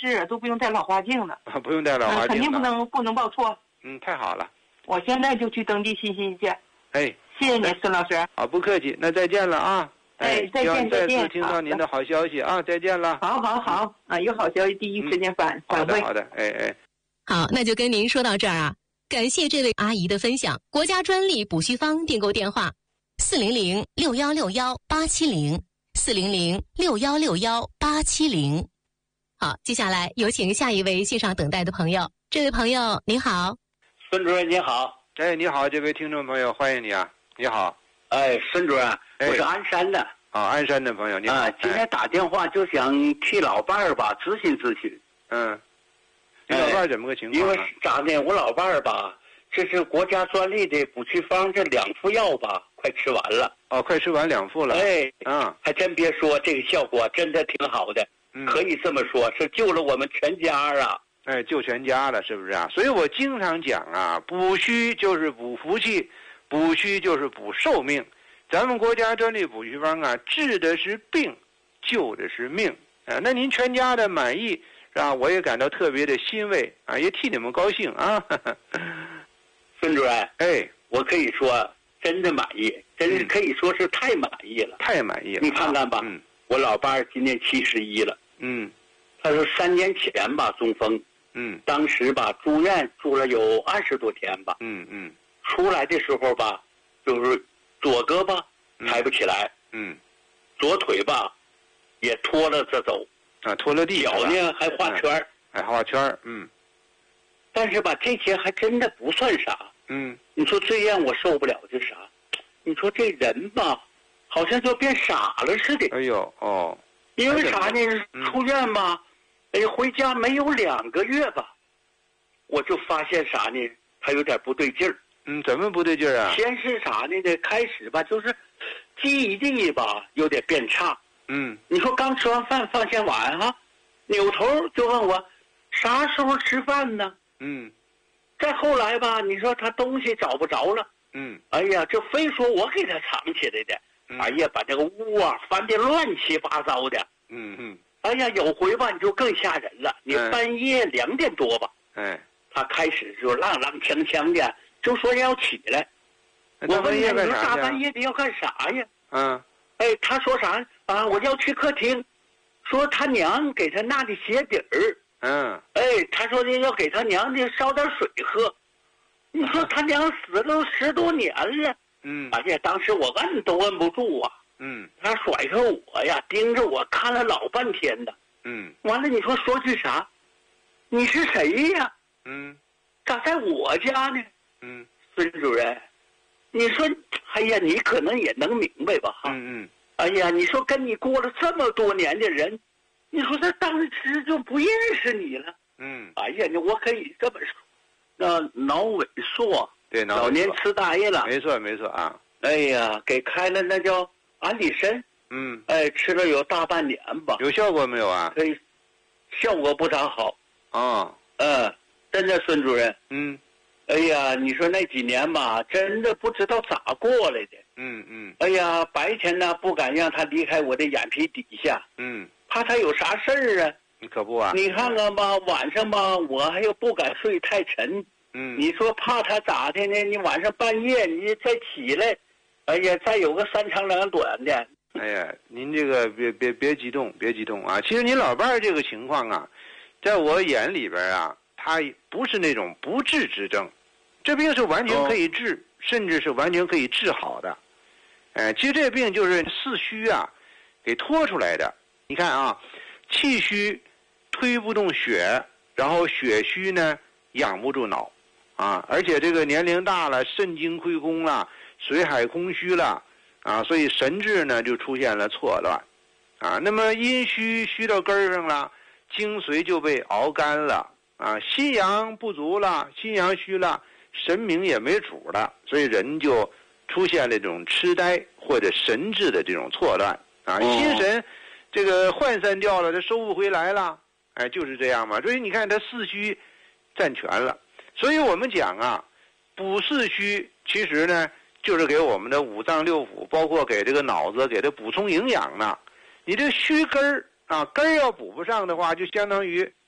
视，都不用戴老花镜了。 不用戴老花镜了。 肯定不能报错。 太好了。 我现在就去登记信息去。 哎， 谢谢您，孙老师。 好，不客气，那再见了啊。 再见，再见。 再次听到您的好消息啊，再见了。 好啊，有好消息第一时间反馈。 好的，哎。 好，那就跟您说到这儿啊。感谢这位阿姨的分享。国家专利补虚方订购电话400-6161-870，400-6161-870。好，接下来有请下一位线上等待的朋友。这位朋友您好。 孙主任您好。 哎，你好，这位听众朋友，欢迎你啊。你好。 哎，孙主任，我是鞍山的。 鞍山的朋友，你好。 今天打电话就想替老伴儿吧咨询咨询。 你老伴儿怎么个情况？ 因为咋的，我老伴儿吧，这是国家专利的补虚方这2副药吧，快吃完了。 快吃完2副了。 还真别说，这个效果真的挺好的。可以这么说，是救了我们全家啊。 救全家了，是不是啊？所以我经常讲啊，补虚就是补福气，补虚就是补寿命。咱们国家专利补虚方啊，治的是病，救的是命啊。那您全家的满意是吧？我也感到特别的欣慰啊，也替你们高兴啊。 孙主任，我可以说真的满意，真是可以说是太满意了， 太满意了。 你看看吧，我老伴儿今年71了，他说3年前吧中风，当时吧住院住了有20多天吧，出来的时候吧，就是左胳膊抬不起来，左腿吧也拖了着走， 拖了地， 脚呢还画圈， 还画圈， 但是吧这些还真的不算啥，你说最让我受不了的是啥？你说这人吧，好像就变傻了似的。因为啥呢？出院吧，回家没有2个月吧，我就发现啥呢？他有点不对劲儿。 怎么不对劲儿啊？ 先是啥呢？开始吧，就是记忆力吧有点变差。你说刚吃完饭放下碗哈，扭头就问我啥时候吃饭呢？再后来吧，你说他东西找不着了。哎呀，这非说我给他藏起来的。哎呀，把这个屋啊翻得乱七八糟的。哎呀，有回吧你就更吓人了。你半夜2点多吧，他开始就踉踉跄跄的，就说要起来。我问他，你说大半夜的要干啥呀？他说啥啊？我要去客厅，说他娘给他拿的鞋底儿。他说要给他娘的烧点水喝。你说他娘死了10多年了。哎呀，当时我摁都摁不住啊。他甩开我呀，盯着我看了老半天的。完了，你说句啥？你是谁呀？咋在我家呢？孙主任，你说，哎呀，你可能也能明白吧？哈。哎呀，你说跟你过了这么多年的人，你说他当时就不认识你了。哎呀，我可以这么说，那脑萎缩， 对， 老年痴呆了。 没错啊。 哎呀，给开了那叫安理参。吃了有大半年吧。 有效果没有啊？ 效果不咋好。真的，孙主任。哎呀，你说那几年吧，真的不知道咋过来的。哎呀，白天呢不敢让他离开我的眼皮底下。怕他有啥事儿啊。 你可不啊。 你看看吧，晚上吧，我还又不敢睡太沉。你说怕他咋的呢？你晚上半夜你再起来，哎呀，再有个3长2短的。 哎呀，您这个别激动，别激动啊！其实您老伴儿这个情况啊，在我眼里边啊，他不是那种不治之症，这病是完全可以治，甚至是完全可以治好的。其实这病就是四虚啊给拖出来的。你看啊，气虚推不动血，然后血虚呢养不住脑啊，而且这个年龄大了，肾精亏空了，水海空虚了。所以神志呢就出现了错乱，那么阴虚到根儿上了，精髓就被熬干了，心阳不足了，心阳虚了，神明也没主了，所以人就出现了这种痴呆或者神志的这种错乱，心神这个涣散掉了，他收不回来了，就是这样嘛。所以你看他四虚占全了，所以我们讲啊，补四虚其实呢。就是给我们的五脏六腑，包括给这个脑子，给它补充营养呢。你这虚根儿根儿要补不上的话，就相当于